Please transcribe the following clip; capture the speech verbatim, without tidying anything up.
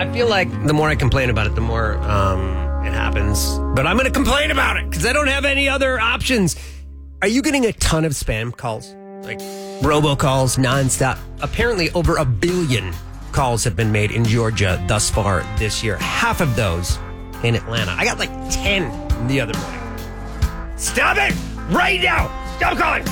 I feel like the more I complain about it, the more um, it happens. But I'm going to complain about it because I don't have any other options. Are you getting a ton of spam calls? Like robocalls nonstop? Apparently over a billion calls have been made in Georgia thus far this year. Half of those in Atlanta. I got like ten the other morning. Stop it right now. Stop calling.